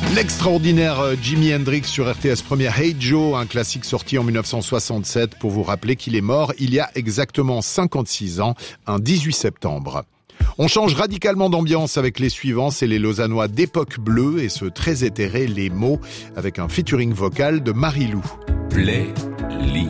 L'extraordinaire Jimi Hendrix sur RTS Première, Hey Joe, un classique sorti en 1967 pour vous rappeler qu'il est mort il y a exactement 56 ans, un 18 septembre. On change radicalement d'ambiance avec les suivants, c'est les Lausannois d'Époque Bleue et ce très éthéré Les Mots avec un featuring vocal de Marie-Lou. Playlist.